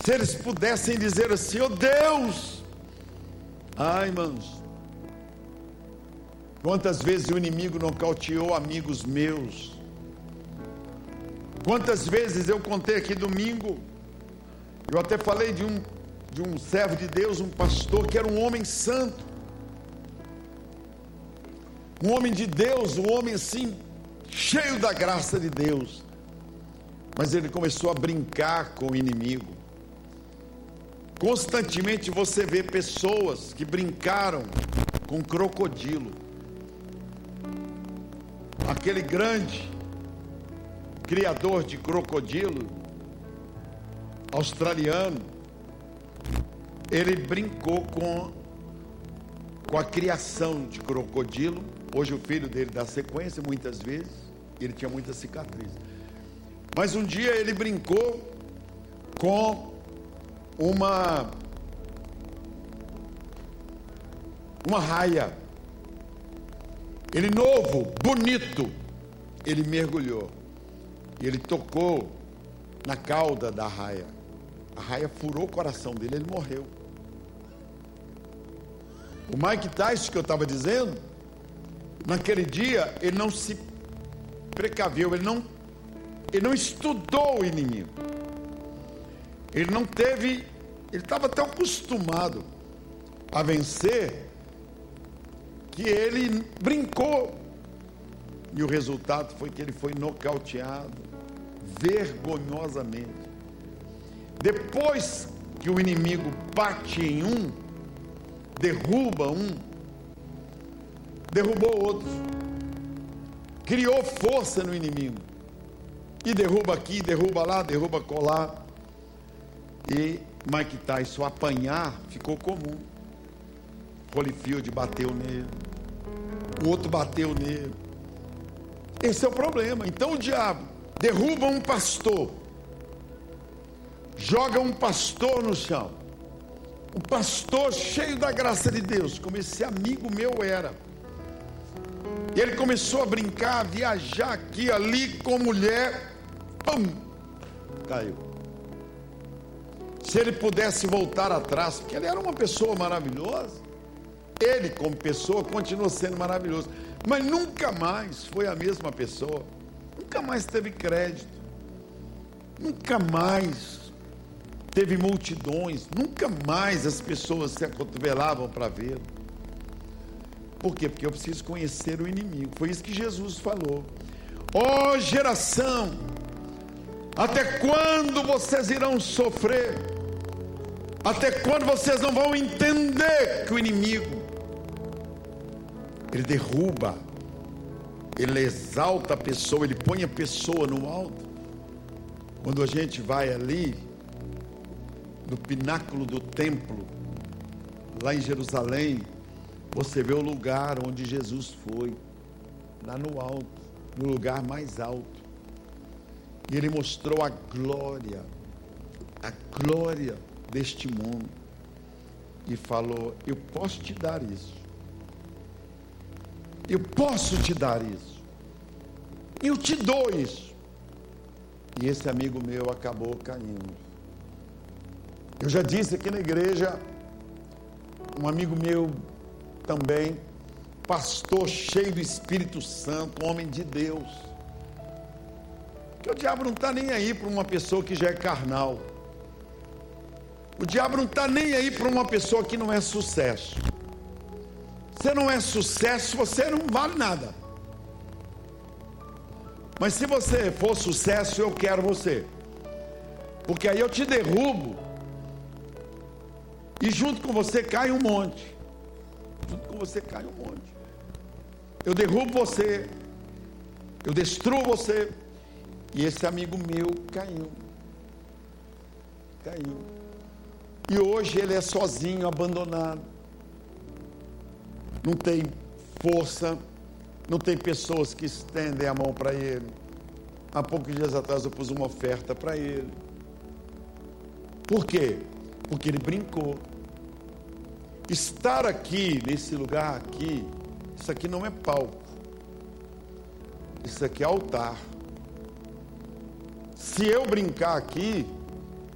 Se eles pudessem dizer assim: oh Deus, ai irmãos, quantas vezes o inimigo nocauteou amigos meus, quantas vezes eu contei aqui domingo, eu até falei de um servo de Deus, um pastor que era um homem santo, um homem de Deus, um homem assim, cheio da graça de Deus, mas ele começou a brincar com o inimigo. Constantemente você vê pessoas que brincaram com crocodilo. Aquele grande criador de crocodilo australiano, ele brincou com a criação de crocodilo. Hoje o filho dele dá sequência muitas vezes, ele tinha muitas cicatrizes, mas um dia ele brincou com uma raia. Ele novo, bonito, ele mergulhou e ele tocou na cauda da raia. A raia furou o coração dele, ele morreu. O Mike Tyson que eu estava dizendo, naquele dia ele não se precaveu, ele não estudou o inimigo, ele estava tão acostumado a vencer, que ele brincou, e o resultado foi que ele foi nocauteado vergonhosamente. Depois que o inimigo bate em um, derruba um, derrubou outro, criou força no inimigo, e derruba aqui, derruba lá, derruba colar. E Mike Tyson apanhar ficou comum. Holyfield bateu nele, o outro bateu nele. Esse é o problema. Então o diabo derruba um pastor, joga um pastor no chão, um pastor cheio da graça de Deus, como esse amigo meu era. E ele começou a brincar, a viajar aqui e ali com mulher, pum, caiu. Se ele pudesse voltar atrás, porque ele era uma pessoa maravilhosa, ele como pessoa continua sendo maravilhoso, mas nunca mais foi a mesma pessoa, nunca mais teve crédito, nunca mais teve multidões, nunca mais as pessoas se acotovelavam para vê-lo. Por quê? Porque eu preciso conhecer o inimigo. Foi isso que Jesus falou: ó geração, até quando vocês irão sofrer? Até quando vocês não vão entender que o inimigo, ele derruba, ele exalta a pessoa, ele põe a pessoa no alto. Quando a gente vai ali no pináculo do templo, lá em Jerusalém, você vê o lugar onde Jesus foi, lá no alto, no lugar mais alto, e ele mostrou a glória deste mundo, e falou: eu posso te dar isso, eu posso te dar isso, eu te dou isso. E esse amigo meu acabou caindo. Eu já disse aqui na igreja, um amigo meu também, pastor cheio do Espírito Santo, homem de Deus, que o diabo não está nem aí para uma pessoa que já é carnal. O diabo não está nem aí para uma pessoa que não é sucesso. Você não é sucesso, você não vale nada. Mas se você for sucesso, eu quero você, porque aí eu te derrubo, e junto com você cai um monte. Junto com você cai um monte. Eu derrubo você, eu destruo você. E esse amigo meu caiu. E hoje ele é sozinho, abandonado. Não tem força, não tem pessoas que estendem a mão para ele. Há poucos dias atrás eu pus uma oferta para ele. Por quê? Porque ele brincou. Estar aqui, nesse lugar aqui, isso aqui não é palco, isso aqui é altar. Se eu brincar aqui,